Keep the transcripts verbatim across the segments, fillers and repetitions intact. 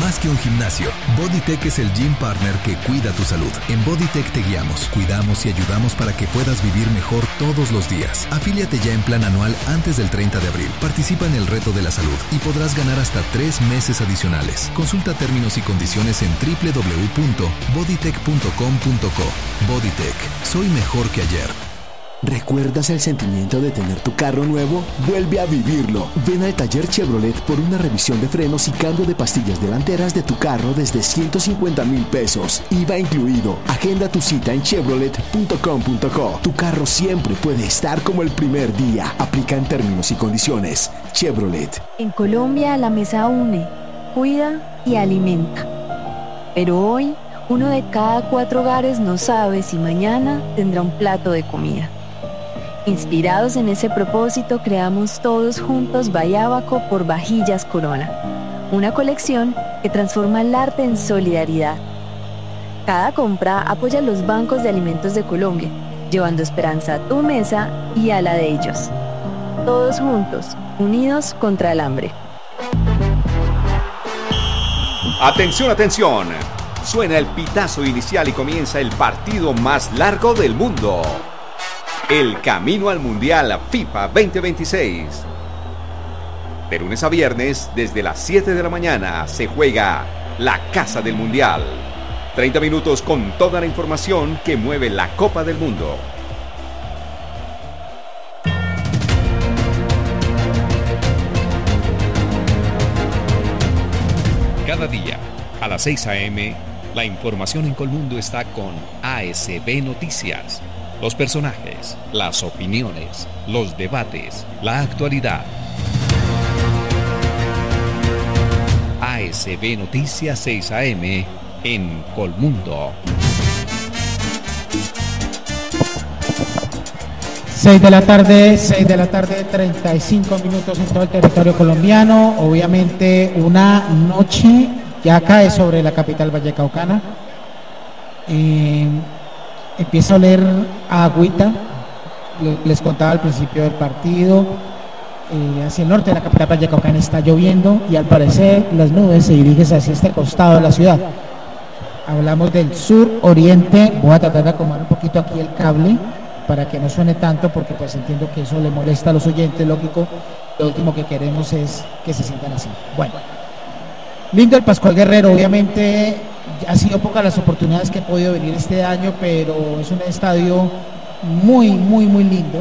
más que un gimnasio. Bodytech es el gym partner que cuida tu salud. En Bodytech te guiamos, cuidamos y ayudamos para que puedas vivir mejor todos los días. Afíliate ya en plan anual antes del treinta de abril. Participa en el reto de la salud y podrás ganar hasta tres meses adicionales. Consulta términos y condiciones en doble u doble u doble u punto bodytech punto com punto co. Bodytech, soy mejor que ayer. ¿Recuerdas el sentimiento de tener tu carro nuevo? Vuelve a vivirlo. Ven al taller Chevrolet por una revisión de frenos y cambio de pastillas delanteras de tu carro desde ciento cincuenta mil pesos. I V A incluido. Agenda tu cita en chevrolet punto com punto co. Tu carro siempre puede estar como el primer día. Aplica en términos y condiciones. Chevrolet. En Colombia la mesa une, cuida y alimenta. Pero hoy, uno de cada cuatro hogares no sabe si mañana tendrá un plato de comida. Inspirados en ese propósito, creamos todos juntos Bayábaco por Vajillas Corona, una colección que transforma el arte en solidaridad. Cada compra apoya a los bancos de alimentos de Colombia, llevando esperanza a tu mesa y a la de ellos. Todos juntos, unidos contra el hambre. Atención, atención. Suena el pitazo inicial y comienza el partido más largo del mundo. El camino al Mundial FIFA veinte veintiséis. De lunes a viernes, desde las siete de la mañana, se juega la Casa del Mundial. treinta minutos con toda la información que mueve la Copa del Mundo. Cada día, a las seis a eme, la información en Colmundo está con A S B Noticias. Los personajes, las opiniones, los debates, la actualidad. A S B Noticias seis a eme en Colmundo. seis de la tarde, seis de la tarde, treinta y cinco minutos en todo el territorio colombiano. Obviamente una noche ya cae sobre la capital vallecaucana. Eh, empieza a oler a agüita. Les contaba al principio del partido, eh, hacia el norte de la capital vallecaucana está lloviendo y al parecer las nubes se dirigen hacia este costado de la ciudad. Hablamos del sur oriente. Voy a tratar de acomodar un poquito aquí el cable para que no suene tanto, porque pues entiendo que eso le molesta a los oyentes, lógico. Lo último que queremos es que se sientan así. Bueno, lindo el Pascual Guerrero. Obviamente ha sido pocas las oportunidades que he podido venir este año, pero es un estadio muy, muy, muy lindo.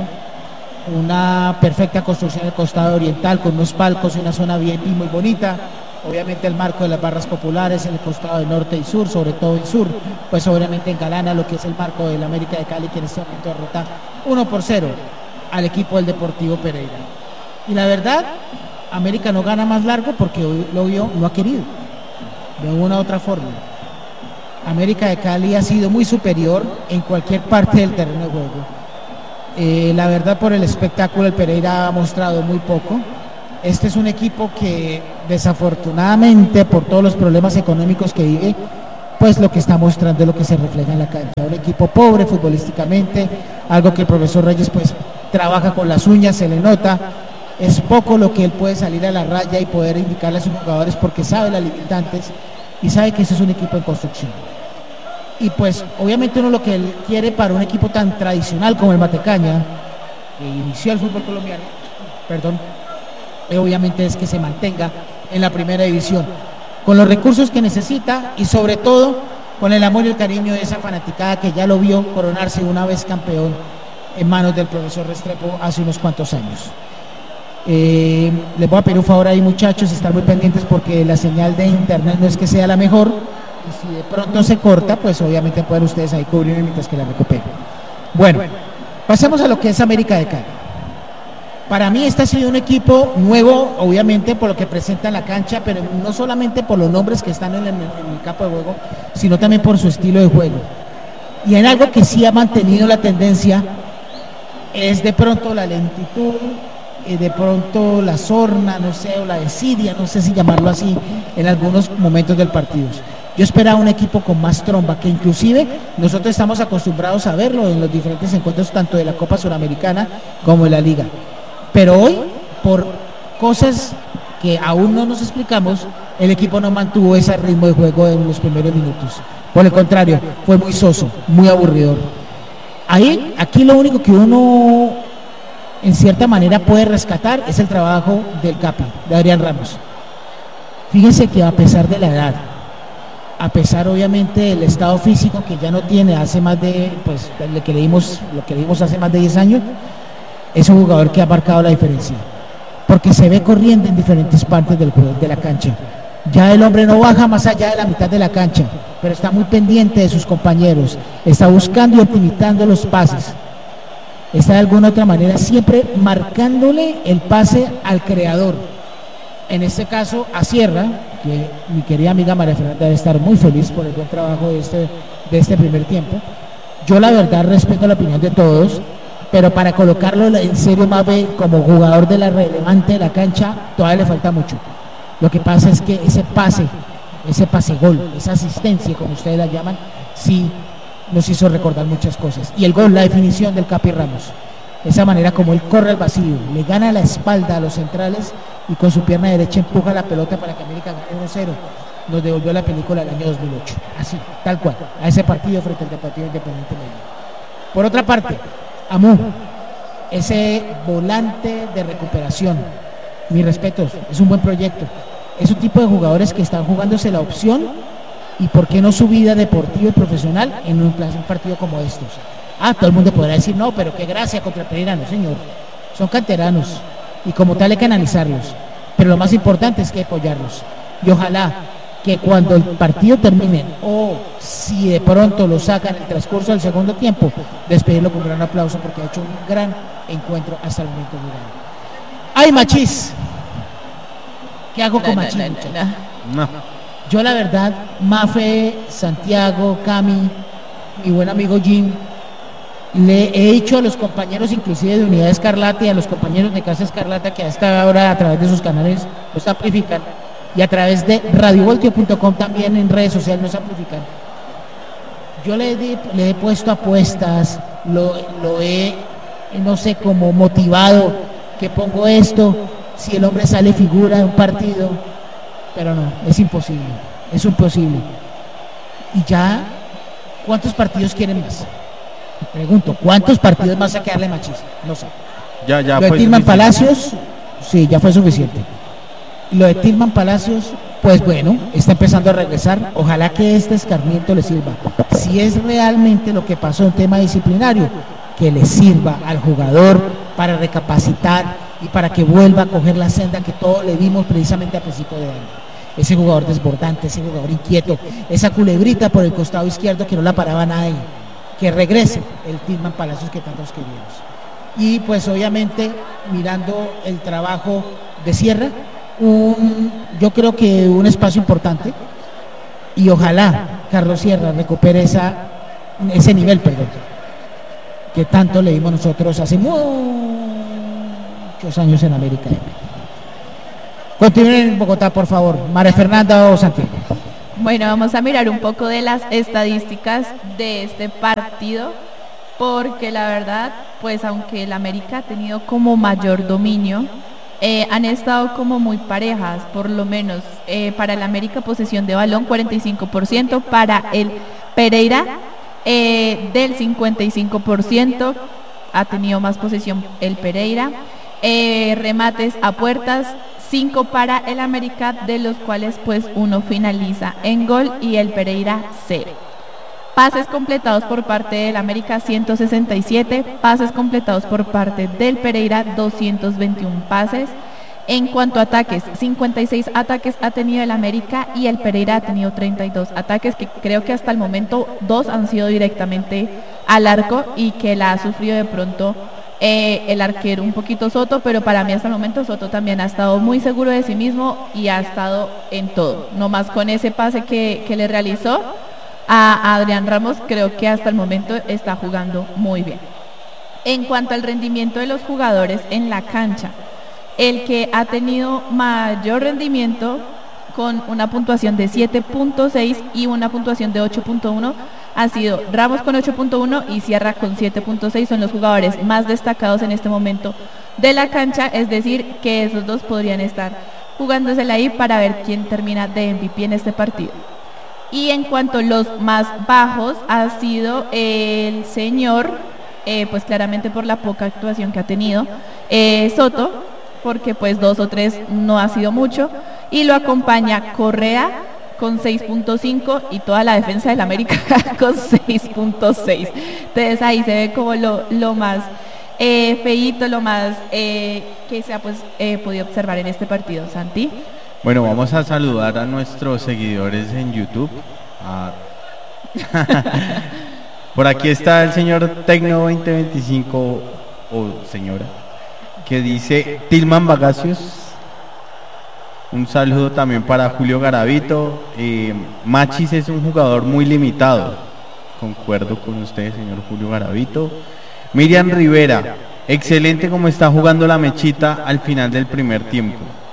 Una perfecta construcción en el costado oriental, con unos palcos y una zona V I P muy bonita. Obviamente el marco de las barras populares en el costado de norte y sur, sobre todo el sur, pues obviamente engalana lo que es el marco del América de Cali, que en este momento derrota uno por cero al equipo del Deportivo Pereira. Y la verdad, América no gana más largo porque hoy lo vio, no ha querido, de una u otra forma. América de Cali ha sido muy superior en cualquier parte del terreno de juego. Eh, la verdad, por el espectáculo, el Pereira ha mostrado muy poco. Este es un equipo que desafortunadamente, por todos los problemas económicos que vive, pues lo que está mostrando es lo que se refleja en la cancha. Un equipo pobre futbolísticamente, algo que el profesor Reyes pues trabaja con las uñas, se le nota. Es poco lo que él puede salir a la raya y poder indicarle a sus jugadores, porque sabe las limitantes y sabe que ese es un equipo en construcción. Y pues obviamente uno lo que él quiere para un equipo tan tradicional como el Matecaña, que inició el fútbol colombiano, perdón, obviamente es que se mantenga en la primera división, con los recursos que necesita y sobre todo con el amor y el cariño de esa fanaticada que ya lo vio coronarse una vez campeón en manos del profesor Restrepo hace unos cuantos años. Eh, les voy a pedir un favor ahí, muchachos, estar muy pendientes porque la señal de internet no es que sea la mejor, y si de pronto se corta, pues obviamente pueden ustedes ahí cubrir mientras que la recuperen. Bueno, pasemos a lo que es América de Cali. Para mí este ha sido un equipo nuevo, obviamente por lo que presenta en la cancha, pero no solamente por los nombres que están en el, en el campo de juego, sino también por su estilo de juego. Y en algo que sí ha mantenido la tendencia es de pronto la lentitud, eh, de pronto la sorna, no sé, o la desidia, no sé si llamarlo así, en algunos momentos del partido. Yo esperaba un equipo con más tromba, que inclusive nosotros estamos acostumbrados a verlo en los diferentes encuentros, tanto de la Copa Suramericana como de la Liga. Pero hoy, por cosas que aún no nos explicamos, el equipo no mantuvo ese ritmo de juego en los primeros minutos. Por el contrario, fue muy soso, muy aburridor. Ahí, aquí lo único que uno en cierta manera puede rescatar es el trabajo del Capi, de Adrián Ramos. Fíjense que a pesar de la edad, a pesar obviamente del estado físico que ya no tiene hace más de, pues lo que le dimos, lo que le dimos hace más de diez años, es un jugador que ha marcado la diferencia, porque se ve corriendo en diferentes partes del juego, de la cancha. Ya el hombre no baja más allá de la mitad de la cancha, pero está muy pendiente de sus compañeros, está buscando y optimizando los pases, está de alguna otra manera siempre marcándole el pase al creador, en este caso a Sierra, que mi querida amiga María Fernanda debe estar muy feliz por el buen trabajo de este, de este primer tiempo. Yo la verdad respeto la opinión de todos, pero para colocarlo en serio más como jugador de la relevante de la cancha todavía le falta mucho. Lo que pasa es que ese pase, ese pase gol, esa asistencia como ustedes la llaman, sí nos hizo recordar muchas cosas. Y el gol, la definición del Capi Ramos, esa manera como él corre al vacío, le gana la espalda a los centrales y con su pierna derecha empuja la pelota para que América gane uno cero. Nos devolvió la película del año dos mil ocho, así, tal cual, a ese partido frente al Deportivo Independiente Medellín. Por otra parte, Amu, ese volante de recuperación, mis respetos, es un buen proyecto, es un tipo de jugadores que están jugándose la opción y por qué no su vida deportiva y profesional en un, un partido como estos. Ah, todo el mundo podrá decir, no, pero qué gracia contra Pereira, no señor, son canteranos y como tal hay que analizarlos, pero lo más importante es que apoyarlos y ojalá que cuando el partido termine o si de pronto lo sacan en el transcurso del segundo tiempo, despedirlo con un gran aplauso porque ha hecho un gran encuentro hasta el momento jugado. ¡Ay, Machís! ¿Qué hago con no, Machís? No, no, no. Yo la verdad, Mafe, Santiago, Cami, mi buen amigo Jim, le he dicho a los compañeros inclusive de Unidad Escarlata y a los compañeros de Casa Escarlata que hasta ahora a través de sus canales los amplifican y a través de radio voltio punto com también en redes sociales nos amplifican. Yo le he, le he puesto apuestas, lo, lo he, no sé, como motivado, que pongo esto, si el hombre sale figura de un partido, pero no, es imposible, es imposible. Y ya, ¿cuántos partidos quieren más? Pregunto, ¿cuántos partidos más a quedarle Machís? No sé. Ya, ya. Lo de Tilman Palacios, sí, ya fue suficiente. Lo de Tilman Palacios, pues bueno, está empezando a regresar. Ojalá que este escarmiento le sirva. Si es realmente lo que pasó en tema disciplinario, que le sirva al jugador para recapacitar y para que vuelva a coger la senda que todos le dimos precisamente a principio de año. Ese jugador desbordante, ese jugador inquieto, esa culebrita por el costado izquierdo que no la paraba nadie. Que regrese el Tilman Palacios que tantos queríamos. Y pues obviamente mirando el trabajo de Sierra, un, yo creo que un espacio importante y ojalá Carlos Sierra recupere esa, ese nivel, perdón, que tanto le dimos nosotros hace muchos años en América. Continúen en Bogotá, por favor. María Fernanda o Santiago. Bueno, vamos a mirar un poco de las estadísticas de este partido, porque la verdad, pues aunque el América ha tenido como mayor dominio, eh, han estado como muy parejas, por lo menos eh, para el América posesión de balón cuarenta y cinco por ciento, para el Pereira eh, del cincuenta y cinco por ciento, ha tenido más posesión el Pereira, eh, remates a puertas, cinco para el América, de los cuales pues uno finaliza en gol y el Pereira cero. Pases completados por parte del América ciento sesenta y siete, pases completados por parte del Pereira doscientos veintiuno pases. En cuanto a ataques, cincuenta y seis ataques ha tenido el América y el Pereira ha tenido treinta y dos ataques, que creo que hasta el momento dos han sido directamente al arco y que la ha sufrido de pronto Eh, el arquero un poquito Soto, pero para mí hasta el momento Soto también ha estado muy seguro de sí mismo y ha estado en todo, no más con ese pase que, que le realizó a Adrián Ramos, creo que hasta el momento está jugando muy bien. En cuanto al rendimiento de los jugadores en la cancha, el que ha tenido mayor rendimiento con una puntuación de siete punto seis y una puntuación de ocho punto uno ha sido Ramos con ocho punto uno y Sierra con siete punto seis, son los jugadores más destacados en este momento de la cancha, es decir, que esos dos podrían estar jugándosela ahí para ver quién termina de M V P en este partido. Y en cuanto a los más bajos, ha sido el señor, eh, pues claramente por la poca actuación que ha tenido, eh, Soto, porque pues dos o tres no ha sido mucho, y lo acompaña Correa con seis punto cinco y toda la defensa del América con seis punto seis. Entonces ahí se ve como lo, lo más eh, feíto, lo más eh, que se ha pues, eh, podido observar en este partido. Santi. Bueno, vamos a saludar a nuestros seguidores en YouTube. Ah. Por aquí está el señor Tecno veinte veinticinco, o señora, que dice Tilman Bagacios. Un saludo también para Julio Garavito. eh, Machis es un jugador muy limitado. Concuerdo con usted, señor Julio Garavito. Miriam Rivera, excelente como está jugando la mechita al final del primer tiempo.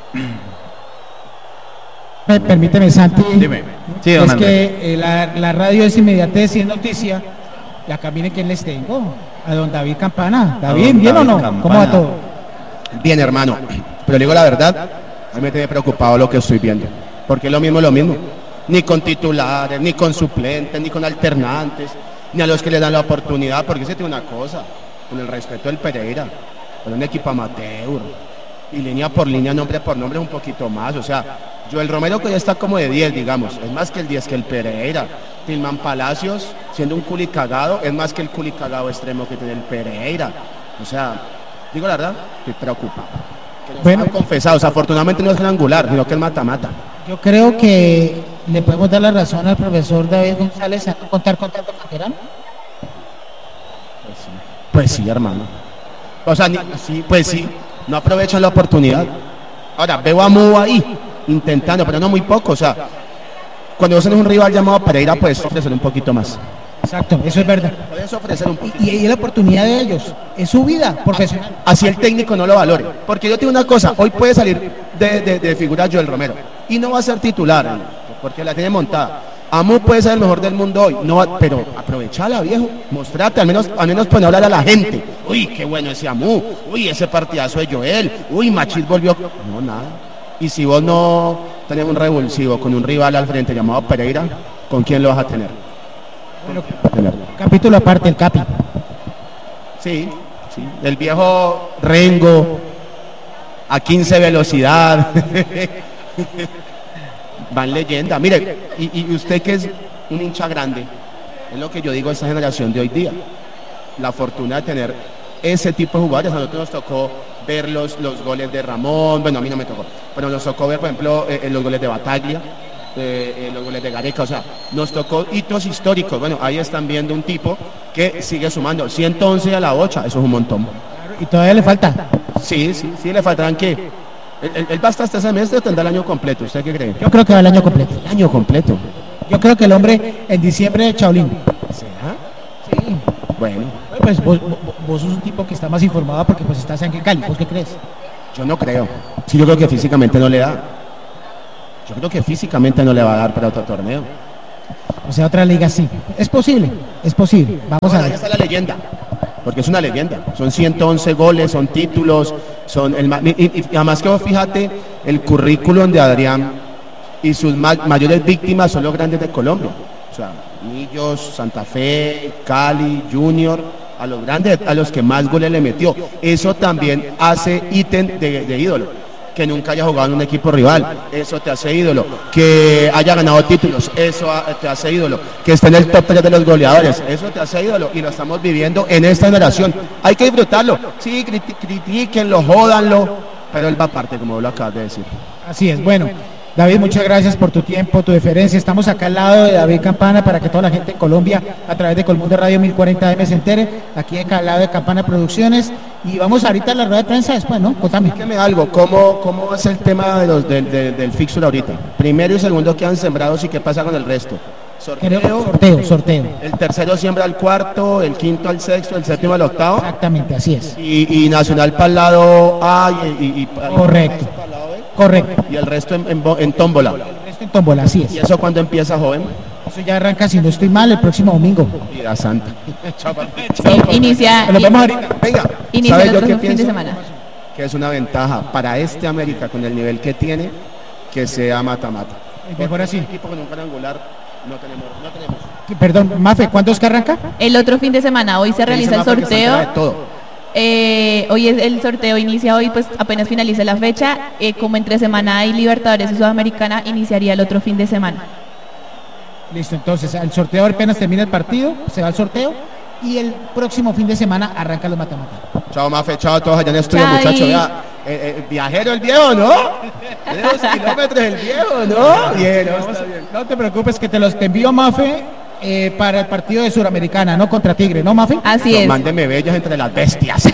Permíteme, Santi. Dime. Sí, don es Andrés. que eh, la, la radio es inmediatez y es noticia. Y acá miren quién les tengo. A don David Campana. David, don ¿bien David o no? Campana. ¿Cómo va todo? Bien, hermano, pero le digo la verdad, a mí me tiene preocupado lo que estoy viendo, porque es lo mismo, lo mismo, ni con titulares, ni con suplentes, ni con alternantes, ni a los que le dan la oportunidad, porque se tiene una cosa, con el respeto del Pereira, con un equipo amateur, y línea por línea, nombre por nombre, un poquito más, o sea, yo el Romero que ya está como de diez, digamos, es más que el diez que el Pereira. Tilman Palacios, siendo un culicagado, es más que el culicagado extremo que tiene el Pereira, o sea, digo la verdad, estoy preocupado. Que no Bueno. están confesados, afortunadamente no es triangular, sino que es mata-mata. Yo creo que le podemos dar la razón al profesor David González a no contar con tanto canterano. Pues sí, hermano. O sea, ni- sí, pues sí, no aprovechan la oportunidad. Ahora, veo a Mu ahí, intentando, pero no muy poco, o sea, cuando vos tenés un rival llamado Pereira, puedes ofrecer un poquito más. Exacto, eso es verdad. Puedes ofrecer un poquito. Y, y es la oportunidad de ellos, es su vida profesional. Así el técnico no lo valore. Porque yo tengo una cosa, hoy puede salir de, de, de figura Joel Romero y no va a ser titular, ¿no? Porque la tiene montada. Amu puede ser el mejor del mundo hoy, no va- pero aprovechala, viejo, mostrate, al menos, al menos pone a hablar a la gente. Uy, qué bueno ese Amu, uy, ese partidazo de Joel, uy, Machis volvió. No, nada. Y si vos no tenés un revulsivo con un rival al frente llamado Pereira, ¿con quién lo vas a tener? Bueno, Tener. capítulo aparte, el Capi. Sí, sí. El viejo Rengo a quince velocidad. Van leyenda. Mire, y, y usted que es un hincha grande, es lo que yo digo a esta generación de hoy día. La fortuna de tener ese tipo de jugadores. A nosotros nos tocó ver los, los goles de Ramón, bueno, a mí no me tocó, pero nos tocó ver, por ejemplo, eh, los goles de Bataglia, eh, eh, los goles de Gareca, o sea, nos tocó hitos históricos. Bueno, ahí están viendo un tipo que sigue sumando ciento once a la ocho, eso es un montón. Y todavía le falta. Sí, sí, sí, le faltarán que él, él- él va hasta este semestre, tendrá el año completo. ¿Usted qué cree? Yo creo que va el año completo. El año completo. Yo creo que el hombre en diciembre de Chaolín. ¿Será? Sí. Bueno, Pues vos, vos, vos sos un tipo que está más informado porque pues estás en Cali. ¿Vos qué crees? yo no creo. Sí, yo creo que físicamente no le da. Yo creo que físicamente no le va a dar para otro torneo. O sea, otra liga sí. Es posible, es posible. Vamos Bueno, a ahí ver. está la leyenda. Porque es una leyenda. Son ciento once goles, son títulos, son el ma- y, y- y además que vos fíjate el currículum de Adrián y sus ma- mayores víctimas son los grandes de Colombia. O sea, Millos, Santa Fe, Cali, Junior, a los grandes, a los que más goles le metió. Eso también hace ítem de, de ídolo. Que nunca haya jugado en un equipo rival, eso te hace ídolo. Que haya ganado títulos, eso a- te hace ídolo. Que esté en el top tres de los goleadores, eso te hace ídolo. Y lo estamos viviendo en esta generación. Hay que disfrutarlo. Sí, criti- critíquenlo, jódanlo, pero él va aparte, como lo acabas de decir. Así es. Bueno, David, muchas gracias por tu tiempo, tu deferencia. Estamos acá al lado de David Campana para que toda la gente en Colombia, a través de Colmundo Radio mil cuarenta M, se entere. Aquí acá al lado de Campana Producciones. Y vamos ahorita a la rueda de prensa después, ¿no? Contame. Dígame algo, ¿cómo, cómo es el tema de los, del- del- del fixture ahorita? Primero y segundo quedan sembrados y qué pasa con el resto. Creo- Sorteo, sorteo, sorteo. el tercero siembra al cuarto, el quinto al sexto, el séptimo al octavo. Exactamente, así es. Y, y Nacional para el lado A y, y- y- Correcto. para el lado B, Correcto. y el resto en, en, bo- en tómbola. El resto en tómbola, así es. ¿Y eso cuando empieza, joven? Eso ya arranca, si no estoy mal, el próximo domingo. Vida santa. Sí, inicia, Nos vemos ahorita. Venga, inicia ¿sabe el yo otro qué fin de pienso? semana. que es una ventaja para este América con el nivel que tiene, que sea mata-mata. Mejor así. Un equipo con un cuadrangular no tenemos, no tenemos. Perdón, Mafe, ¿cuándo es que arranca? El otro fin de semana, hoy se realiza el sorteo. De todo. Eh, hoy es el sorteo, inicia hoy, pues apenas finaliza la fecha. Eh, como entre semana hay Libertadores y Sudamericana, iniciaría el otro fin de semana. Listo, entonces el sorteo apenas termina el partido, se va al sorteo y el próximo fin de semana arranca los mata-mata. Chao, Mafe, chao a todos allá en el estudio, Chai. muchachos. Vea, eh, eh, viajero el viejo, ¿no? Tiene dos kilómetros el viejo, ¿no? Bien, no, está bien. No te preocupes que te los te envío, Mafe, eh, para el partido de Suramericana, ¿no? Contra Tigre, ¿no, Mafe? Así No, es. mándeme bellas entre las bestias.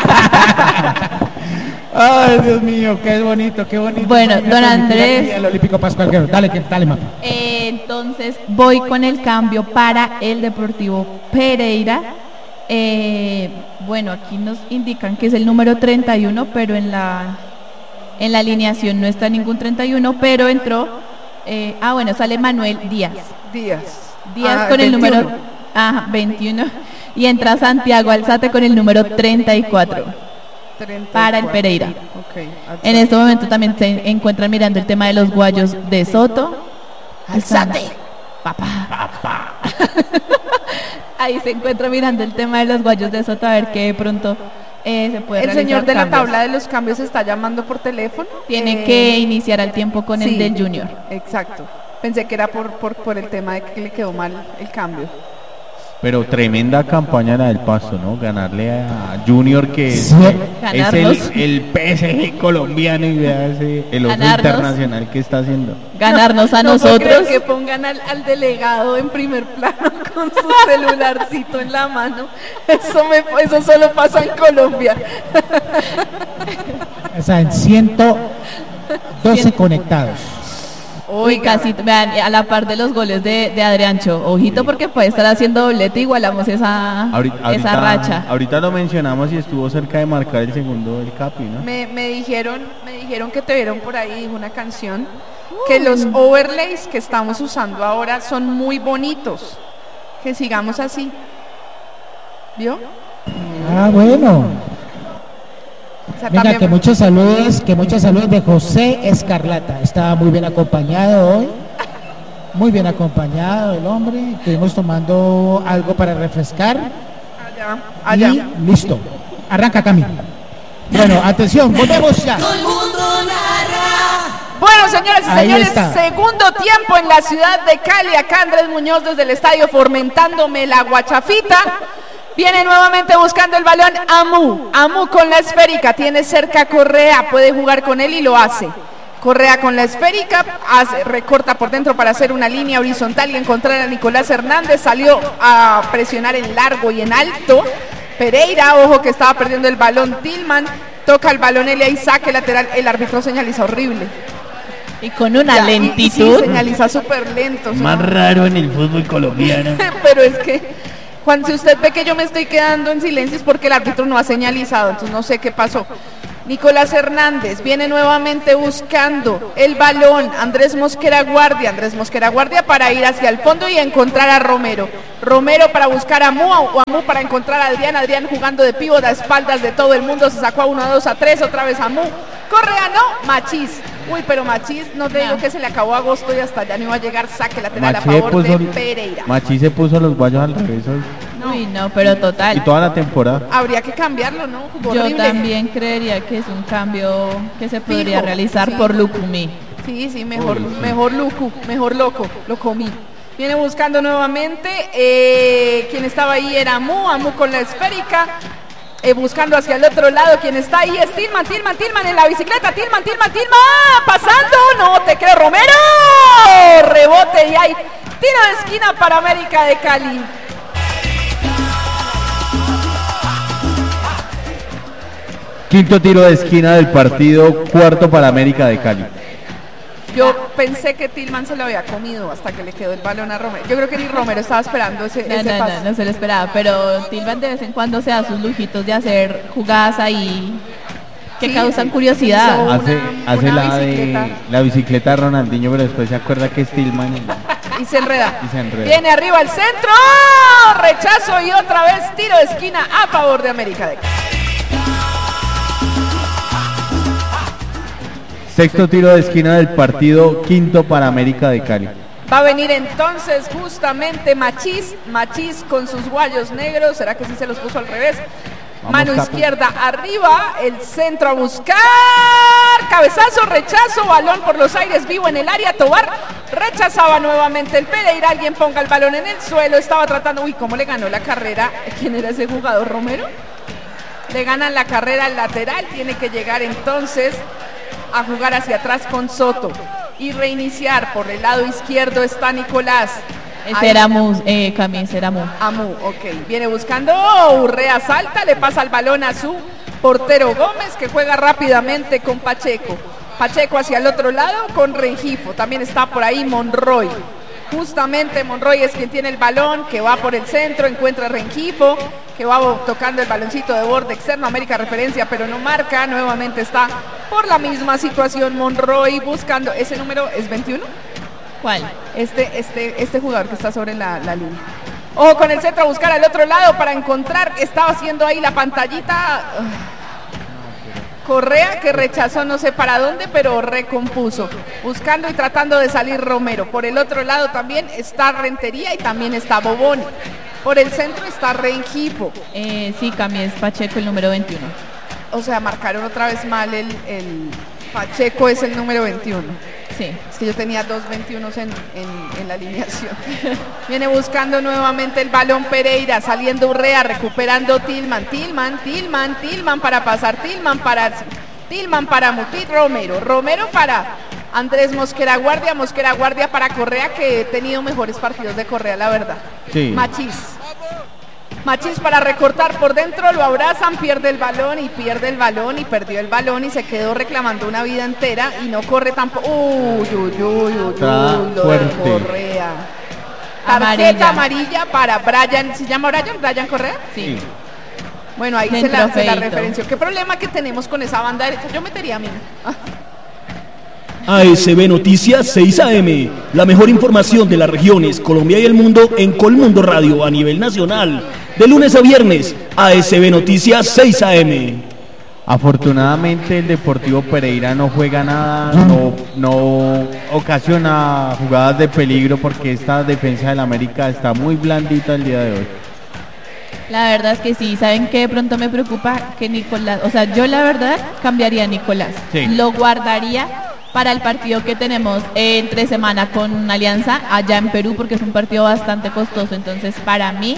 Ay, Dios mío, qué bonito, qué bonito. Bueno, Mañana don transmitir Andrés. aquí El Olímpico Pascual Guerrero. Dale, que- dale, Mafe. Eh, entonces voy con el cambio para el Deportivo Pereira. Eh, bueno, aquí nos indican que es el número treinta y uno, pero en la en la alineación no está ningún treinta y uno, pero entró, eh, ah bueno, sale Manuel Díaz. Díaz. Díaz Ah, con el veintiuno. número ajá, veintiuno y entra Santiago Alzate con el número treinta y cuatro treinta y para el cuatro. Pereira. Ok, En este momento también se encuentran mirando el tema de los guayos de Soto. Alzate. Papá. Ahí se encuentra mirando el tema de los guayos de Soto, a ver qué de pronto eh, se puede El realizar señor de la cambios. tabla de los cambios está llamando por teléfono. Tiene Eh, que iniciar al tiempo con el sí, del Junior. Exacto. Pensé que era por, por, por el tema de que le quedó mal el cambio. Pero tremenda campaña la del Pasto, ¿no? Ganarle a Junior, que es, Sí. es Ganarnos. el, el P S G colombiano, y vea ese, el otro Ganarnos. internacional que está haciendo. Ganarnos a No puedo creer nosotros. que pongan al, al delegado en primer plano con su celularcito en la mano. Eso, me, eso solo pasa en Colombia. O sea, en ciento doce conectados. Uy, casi, vean, a la par de los goles de, de Adriancho. Ojito porque puede estar haciendo doblete, igualamos esa, Ahorita, esa ahorita- racha. ahorita lo mencionamos y estuvo cerca de marcar el segundo del Capi, ¿no? Me, me dijeron, me dijeron que te vieron por ahí, dijo una canción, que los overlays que estamos usando ahora son muy bonitos. Que sigamos así. ¿Vio? Ah, bueno. O sea, Venga, también- que muchos saludos, que muchos saludos de José Escarlata. Estaba muy bien acompañado hoy. Muy bien acompañado el hombre. Estuvimos tomando algo para refrescar. Allá, allá. Y listo. Arranca, Cami. Bueno, atención, volvemos ya. Bueno, señoras y Ahí señores, está. segundo tiempo en la ciudad de Cali. Acá Andrés Muñoz desde el estadio fomentándome la guachafita. Viene nuevamente buscando el balón Amu. Amu con la esférica. Tiene cerca a Correa. Puede jugar con él y lo hace. Correa con la esférica. Hace, recorta por dentro para hacer una línea horizontal y encontrar a Nicolás Hernández. Salió a presionar en largo y en alto. Pereira, ojo que estaba perdiendo el balón. Tillman toca el balón él y ahí saque lateral. El árbitro señaliza horrible. Y con una Ya, y- y lentitud. sí, señaliza súper lento. o sea, Más raro en el fútbol colombiano. Pero es que, Juan, si usted ve que yo me estoy quedando en silencio es porque el árbitro no ha señalizado, entonces no sé qué pasó. Nicolás Hernández viene nuevamente buscando el balón. Andrés Mosquera Guardia, Andrés Mosquera Guardia para ir hacia el fondo y encontrar a Romero. Romero para buscar a Mu, o a Mu para encontrar a Adrián. Adrián jugando de pívot a espaldas de todo el mundo. Se sacó a uno, a dos, a tres, otra vez a Mu. Correa no, Machís. Uy, pero Machís, no te digo que se le acabó agosto y hasta allá no iba a llegar saque lateral a Machi se favor de puso, Pereira. Machi se puso los guayos al revés hoy. Uy, no, pero Y total. toda la temporada. Habría que cambiarlo, ¿no? Jugó Yo horrible. también creería que es un cambio que se podría Fijo, realizar sí. por Lucumí. Sí, sí, mejor, Uy, sí. mejor Lucu, mejor loco, lo comí. Viene buscando nuevamente, eh, quien estaba ahí era Amu, Amu con la esférica, eh, buscando hacia el otro lado, quien está ahí es Tillman, Tillman, Tillman en la bicicleta, Tillman, Tillman, Tillman, pasando, no te creo, Romero, rebote y hay tiro de esquina para América de Cali. Quinto tiro de esquina del partido, cuarto para América de Cali. Yo pensé que Tillman se lo había comido hasta que le quedó el balón a Romero. Yo creo que ni Romero estaba esperando ese, No, ese no, pase. no, no se lo esperaba, pero Tilman de vez en cuando se da sus lujitos de hacer jugadas ahí que Sí, causan sí. curiosidad. Hizo- Hace, una- hace una la, bicicleta. de, la bicicleta de Ronaldinho, pero después se acuerda que es Tillman. y- Y se enreda. Y se enreda. Viene arriba al centro. Rechazo y otra vez tiro de esquina a favor de América de Cali. Sexto tiro de esquina del partido, quinto para América de Cali. Va a venir entonces justamente Machís, Machís con sus guayos negros, ¿será que sí se los puso al revés? Vamos, mano capo. Izquierda arriba, el centro a buscar, cabezazo, rechazo, balón por los aires, vivo en el área, Tobar rechazaba nuevamente el Pereira, alguien ponga el balón en el suelo, estaba tratando, uy, ¿cómo le ganó la carrera? ¿Quién era ese jugador, Romero? Le ganan la carrera al lateral, tiene que llegar entonces a jugar hacia atrás con Soto y reiniciar. Por el lado izquierdo está Nicolás. Ese era Amu, eh, Camille, era Amu. Amu, ok. Viene buscando, oh, Urrea salta, le pasa el balón a su portero Gómez, que juega rápidamente con Pacheco. Pacheco hacia el otro lado con Rengifo. También está por ahí Monroy. Justamente Monroy es quien tiene el balón, que va por el centro, encuentra a Rengifo, que va tocando el baloncito de borde externo, América referencia, pero no marca, nuevamente está por la misma situación Monroy buscando, ese número es veintiuno. ¿Cuál? Este, este, este jugador que está sobre la, la línea. Ojo con el centro a buscar al otro lado para encontrar, estaba haciendo ahí la pantallita. Correa, que rechazó no sé para dónde, pero recompuso, buscando y tratando de salir Romero. Por el otro lado también está Rentería y también está Bobón. Por el centro está Rengifo. Eh, sí, Camille, es Pacheco el número veintiuno. O sea, marcaron otra vez mal el, el Pacheco es el número veintiuno. Sí. Es que yo tenía dos veintiunos en, en, en la alineación. Viene buscando nuevamente el balón Pereira, saliendo Urrea, recuperando Tillman, Tillman, Tillman, Tillman para pasar, Tillman para Tillman para Mutit, Romero, Romero para Andrés Mosquera Guardia, Mosquera Guardia para Correa, que he tenido mejores partidos de Correa, la verdad. Sí. Machís. Machís para recortar por dentro, lo abrazan, pierde el balón y pierde el balón y perdió el balón y se quedó reclamando una vida entera y no corre tampoco. Uy, uy, uy, uy, uy, lo de Correa. Tarjeta amarilla. amarilla para Brian, ¿se llama Brian? ¿Brian Correa? Sí. Bueno, ahí se la, se la referenció. ¿Qué problema que tenemos con esa banda derecha? Yo metería a mí. A S B Noticias seis A M, la mejor información de las regiones, Colombia y el mundo en Colmundo Radio a nivel nacional. De lunes a viernes, A S B Noticias seis A M. Afortunadamente el Deportivo Pereira no juega nada, no, no ocasiona jugadas de peligro porque esta defensa del América está muy blandita el día de hoy. La verdad es que sí, ¿saben qué? De pronto me preocupa que Nicolás, o sea, yo la verdad cambiaría a Nicolás, sí. Lo guardaría para el partido que tenemos eh, entre semana con Alianza allá en Perú, porque es un partido bastante costoso. Entonces para mí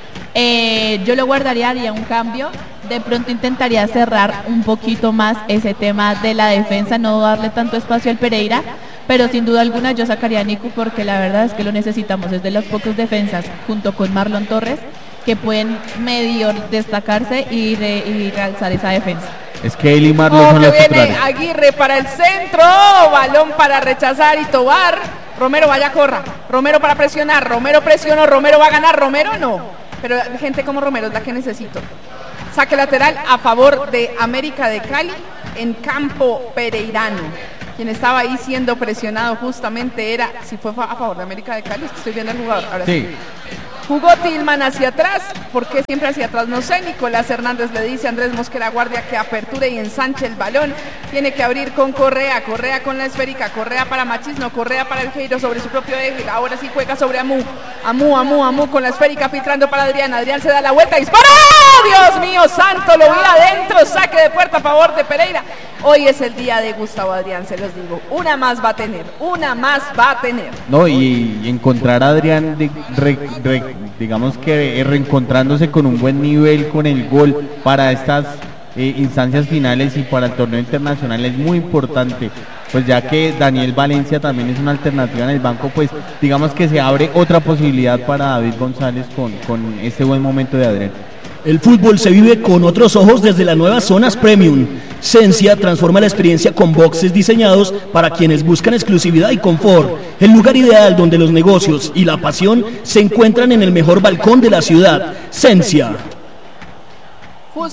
eh, yo lo guardaría, haría un cambio, de pronto intentaría cerrar un poquito más ese tema de la defensa, no darle tanto espacio al Pereira, pero sin duda alguna yo sacaría a Nico porque la verdad es que lo necesitamos, es de los pocos defensas junto con Marlon Torres que pueden medio destacarse y, re, y realzar esa defensa. Es que él y Marlon oh, son los viene titulares. Aguirre para el centro, balón para rechazar y Tobar. Romero, vaya, corra. Romero para presionar, Romero presionó, Romero va a ganar, Romero no. Pero gente como Romero es la que necesito. Saque lateral a favor de América de Cali en campo pereirano. Quien estaba ahí siendo presionado justamente era, si fue a favor de América de Cali, estoy viendo el jugador. Ahora sí. sí. Jugó Tillman hacia atrás, ¿por qué siempre hacia atrás? No sé, Nicolás Hernández le dice a Andrés Mosquera Guardia que aperture y ensanche el balón, tiene que abrir con Correa, Correa con la esférica, Correa para Machís, no, Correa para el Geiro sobre su propio eje, ahora sí juega sobre Amu, Amu, Amu, Amu con la esférica filtrando para Adrián, Adrián se da la vuelta, ¡disparó! Dios mío santo, lo vi adentro, saque de puerta a favor de Pereira. Hoy es el día de Gustavo Adrián, se los digo, una más va a tener, una más va a tener. No, y, y encontrar a Adrián, de, re, re, digamos que reencontrándose con un buen nivel con el gol para estas eh, instancias finales y para el torneo internacional es muy importante, pues ya que Daniel Valencia también es una alternativa en el banco, pues digamos que se abre otra posibilidad para David González con, con este buen momento de Adrián. El fútbol se vive con otros ojos desde las nuevas zonas premium. Sensia transforma la experiencia con boxes diseñados para quienes buscan exclusividad y confort. El lugar ideal donde los negocios y la pasión se encuentran en el mejor balcón de la ciudad. Sensia.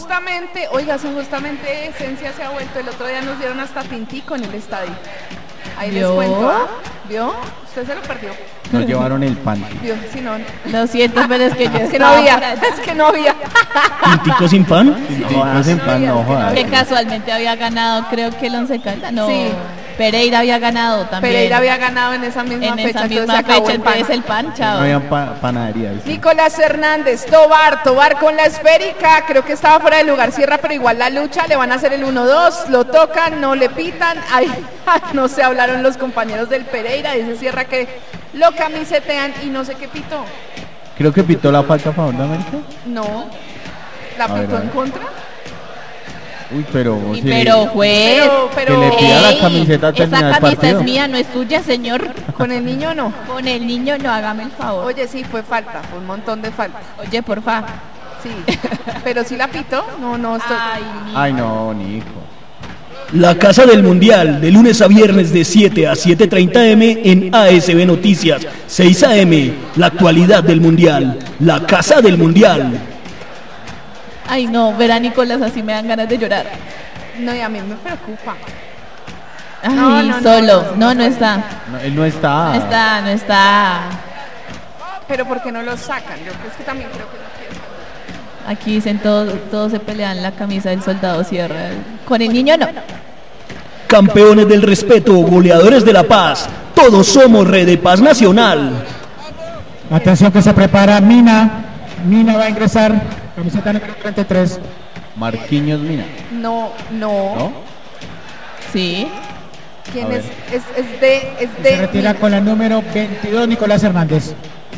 Justamente, oiga, justamente Sensia se ha vuelto, el otro día nos dieron hasta tintico en el estadio. Ahí ¿Vio? les cuento, ¿ah? ¿Vio? Usted se lo perdió. Nos llevaron el pan. ¿Vio? Si no, Lo siento, pero es que yo es que no estaba había, por allá. es que no había. ¿Tintico sin pan? Tinticos en pan, no jodas. Que casualmente había ganado, creo que el Once Caldas. No, Sí. Pereira había ganado también. Pereira había ganado en esa misma en fecha, esa entonces misma se acabó fecha, el pan. entonces el pan, chao. No había pa- panaderías. sí. Nicolás Hernández, Tobar, Tobar con la esférica, creo que estaba fuera de lugar, cierra, pero igual la lucha, le van a hacer el uno dos, lo tocan, no le pitan, ay, no se hablaron los compañeros del Pereira, dice Sierra que lo camisetean y no sé qué pitó. Creo que pitó la falta a favor de América. No, la A ver, pitó a en ver. contra. Uy, pero... Y sí, pero juez, Pero, pero Que le pida la ey, camiseta al terminar esa el camisa partido. es mía, no es tuya, señor. con el niño no. Con el niño no, hágame el favor. Oye, sí, fue falta, fue un montón de faltas. Oye, porfa. Sí, pero sí la pitó, no, no estoy. Ay, mi- Ay, no, ni hijo. La Casa del Mundial, de lunes a viernes de siete a siete treinta eme en A S B Noticias, seis a eme, la actualidad del Mundial, la Casa del Mundial. Ay, no, ver a Nicolás así me dan ganas de llorar. No, y a mí me preocupa. Ay, No, no, no, solo. no, No, no no está. No, él no está. No está, no está. Pero ¿por qué no lo sacan? Yo creo que también creo que no quiero. Aquí dicen todos, todos se pelean la camisa del soldado Sierra. Con el niño no. Campeones del respeto, goleadores de la paz, todos somos Red de Paz Nacional. Atención que se prepara Mina. Mina va a ingresar. Camiseta número treinta y tres. Marquinhos Mina. No, no. ¿No? Sí. ¿Quién A es? ver. Es, es de, es Y de. se retira con la número veintidós, Nicolás Hernández.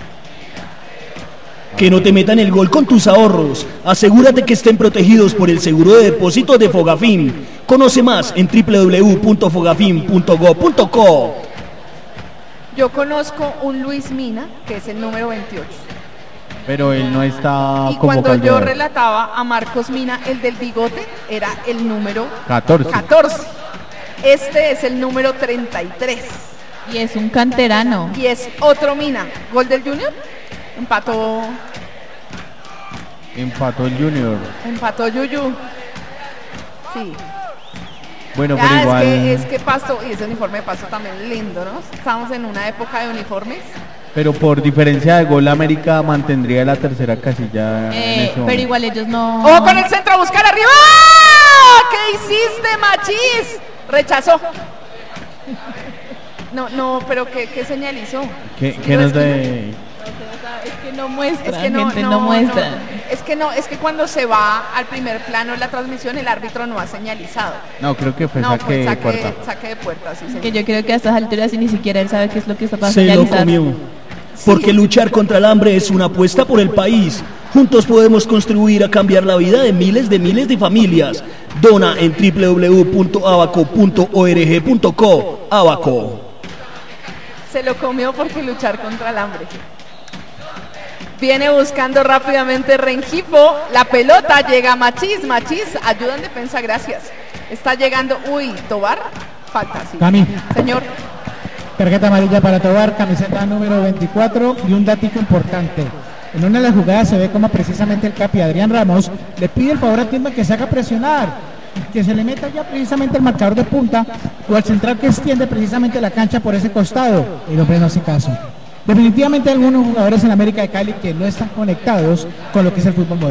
Que no te metan el gol con tus ahorros. Asegúrate que estén protegidos por el seguro de depósitos de Fogafín. Conoce más en doble u doble u doble u punto fogafin punto go punto co. Yo conozco un Luis Mina, que es el número veintiocho. Pero él no está Y como cuando yo Calderón. relataba a Marcos Mina, el del bigote, era el número catorce. catorce. Este es el número treinta y tres. Y es un canterano. Y es otro Mina. ¿Gol del Junior? Empató, Empató el Junior. empató Yuyu. Sí. Bueno, Ya, pero es igual. que, es que Pasto, y ese uniforme de Pasto también lindo, ¿no? Estamos en una época de uniformes. Pero por diferencia de gol, América mantendría la tercera casilla. en Eh, ese pero momento. igual ellos no. ¡Oh, con el centro a buscar arriba! ¿Qué hiciste, Machís? Rechazó. No, no, pero ¿qué, qué señalizó? ¿Qué, Sí, qué no, nos es que- de.? Es que no muestra. Es que no, gente, no, no, muestra. no. Es que no, es que cuando se va al primer plano de la transmisión, el árbitro no ha señalizado. No, creo que fue No, saque fue de saque, puerta. saque de puerta, sí, señor. Que yo creo que a estas alturas y ni siquiera él sabe qué es lo que está pasando. Se lo señalizar. comió. Porque luchar contra el hambre es una apuesta por el país. Juntos podemos construir a cambiar la vida de miles de miles de familias. Dona en doble u doble u doble u punto abaco punto org punto co. Abaco. Se lo comió porque luchar contra el hambre. Viene buscando rápidamente Rengifo. La pelota llega a Machís. Machís, ayuda en defensa, gracias. Está llegando. Uy, Tobar. Falta, sí. Cami. Señor. Tarjeta amarilla para Tobar, camiseta número veinticuatro. Y un datico importante. En una de las jugadas se ve como precisamente el capi Adrián Ramos le pide el favor a Tilma que se haga presionar, que se le meta ya precisamente el marcador de punta o al central que extiende precisamente la cancha por ese costado. El hombre no hace caso. Definitivamente hay algunos jugadores en América de Cali que no están conectados con lo que es el fútbol moderno.